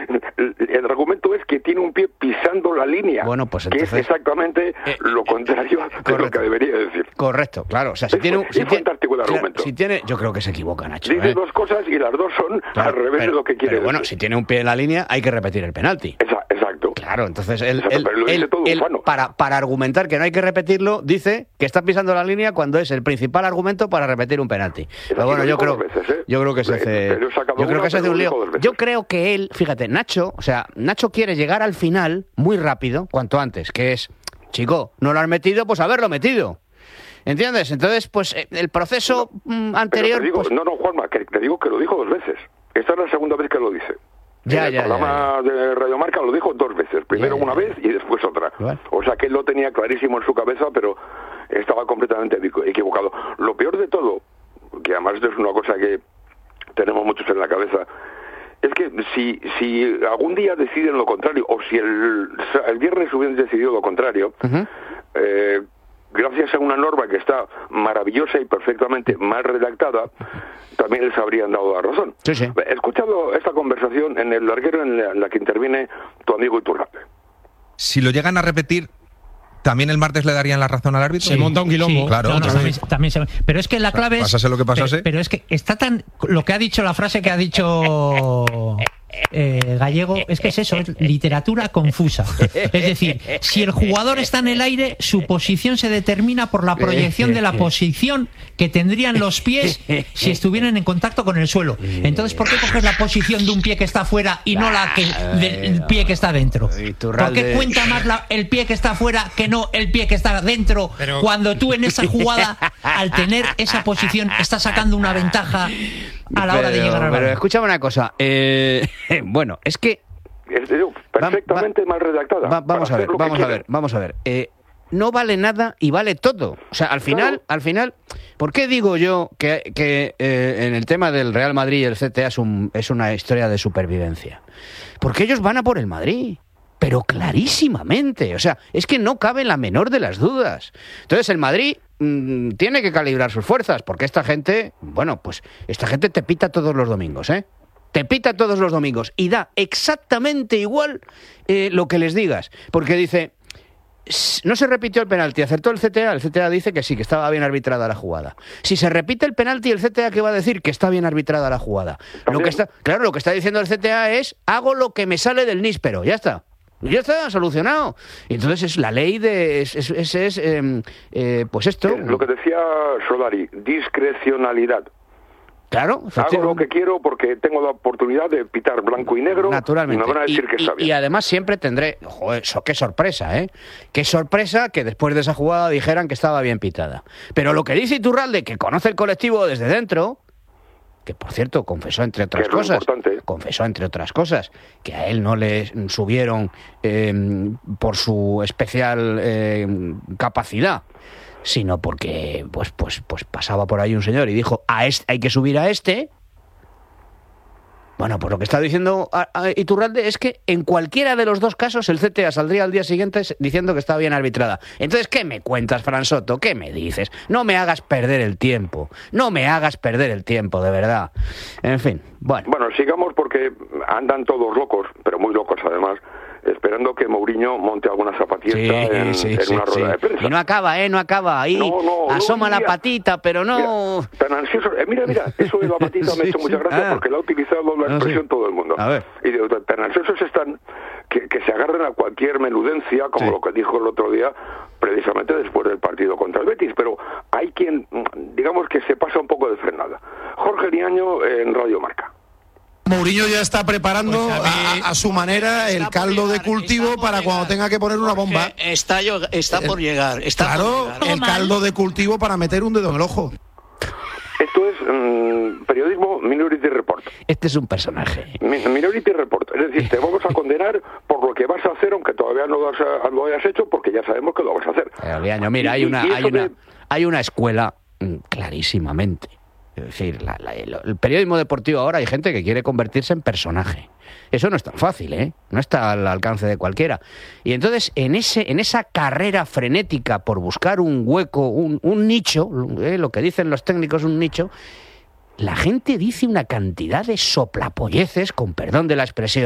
el argumento es que tiene un pie pisando la línea. Bueno, pues entonces, que es exactamente lo contrario de lo que debería decir. Correcto, claro. O sea, si tiene fantástico el argumento. Yo creo que se equivoca, Nacho. Dice dos cosas y las dos son al revés de lo que quiere decir. Bueno, decir. si tiene un pie en la línea, hay que repetir el penalti. Exacto. Claro, entonces él para argumentar que no hay que repetirlo, dice que está pisando la línea cuando es el principal argumento para repetir un penalti. Pero bueno, yo creo que se hace un lío. Yo creo que él, fíjate, Nacho quiere llegar al final muy rápido, cuanto antes, que es, chico, no lo has metido, pues haberlo metido. ¿Entiendes? Entonces, pues el proceso anterior... Digo, pues... No, Juanma, que te digo que lo dijo 2 veces. Esta es la segunda vez que lo dice. En el programa de Radio Marca lo dijo 2 veces. Primero una vez y después otra. Bueno. O sea que él lo tenía clarísimo en su cabeza, pero estaba completamente equivocado. Lo peor de todo, que además esto es una cosa que tenemos muchos en la cabeza, es que si algún día deciden lo contrario, o si el viernes hubieran decidido lo contrario, gracias a una norma que está maravillosa y perfectamente mal redactada, también les habrían dado la razón. Sí. He escuchado esta conversación en el larguero en la que interviene tu amigo Iturralde. Si lo llegan a repetir, ¿también el martes le darían la razón al árbitro? Se monta un quilombo. Sí, claro. También pero es que la clave es... Pasase lo que pasase. Pero es que está tan... Lo que ha dicho, la frase que ha dicho... Gallego, es que es eso, es literatura confusa. Es decir, si el jugador está en el aire, su posición se determina por la proyección de la posición que tendrían los pies si estuvieran en contacto con el suelo. Entonces, ¿por qué coges la posición de un pie que está fuera y no la del pie que está dentro? ¿Por qué cuenta más el pie que está fuera que no el pie que está dentro? Cuando tú en esa jugada, al tener esa posición, estás sacando una ventaja a la hora de llegar al balón. Pero escúchame una cosa. Bueno, es que... perfectamente mal redactada. Vamos a ver. No vale nada y vale todo. O sea, al final, ¿por qué digo yo que en el tema del Real Madrid y el CTA es una historia de supervivencia? Porque ellos van a por el Madrid. Pero clarísimamente. O sea, es que no cabe la menor de las dudas. Entonces el Madrid tiene que calibrar sus fuerzas, porque esta gente te pita todos los domingos, ¿eh? Te pita todos los domingos y da exactamente igual lo que les digas. Porque dice, no se repitió el penalti, acertó el CTA dice que sí, que estaba bien arbitrada la jugada. Si se repite el penalti, el CTA, ¿qué va a decir? Que está bien arbitrada la jugada. Lo que está diciendo el CTA es, hago lo que me sale del níspero, ya está. Ya está, solucionado. Y entonces es la ley de... pues esto... Lo que decía Solari, discrecionalidad. Claro. Hago lo que quiero porque tengo la oportunidad de pitar blanco y negro. Naturalmente. Y me van a decir que está bien. Y además siempre tendré... Joder, qué sorpresa, ¿eh? Qué sorpresa que después de esa jugada dijeran que estaba bien pitada. Pero lo que dice Iturralde, que conoce el colectivo desde dentro... que por cierto confesó entre otras cosas que a él no le subieron por su especial capacidad, sino porque pues pasaba por ahí un señor y dijo, hay que subir a este. Bueno, pues lo que está diciendo Iturralde es que en cualquiera de los dos casos el CTA saldría al día siguiente diciendo que está bien arbitrada. Entonces, ¿qué me cuentas, Fran Soto? ¿Qué me dices? No me hagas perder el tiempo. De verdad. En fin, bueno. Bueno, sigamos porque andan todos locos, pero muy locos además, esperando que Mourinho monte alguna zapatilla en una rueda de prensa. Y no acaba. Ahí asoma la patita, pero no... Mira, tan ansioso... Mira, eso de la patita me ha hecho mucha gracia porque la ha utilizado la expresión todo el mundo. A ver. Y digo, tan ansiosos están que se agarran a cualquier menudencia, como lo que dijo el otro día, precisamente después del partido contra el Betis. Pero hay quien, digamos que se pasa un poco de frenada. Jorge Niaño en Radio Marca. Mourinho ya está preparando a su manera el caldo de cultivo para cuando tenga que poner una bomba. Está por llegar. El caldo de cultivo para meter un dedo en el ojo. Esto es periodismo Minority Report. Este es un personaje. Minority Report. Es decir, te vamos a condenar por lo que vas a hacer, aunque todavía no lo hayas hecho, porque ya sabemos que lo vas a hacer. Mira, hay una escuela clarísimamente. Es decir, el periodismo deportivo ahora hay gente que quiere convertirse en personaje. Eso no es tan fácil, ¿eh? No está al alcance de cualquiera. Y entonces, en esa carrera frenética por buscar un hueco, un nicho, lo que dicen los técnicos, un nicho, la gente dice una cantidad de soplapolleces, con perdón de la expresión,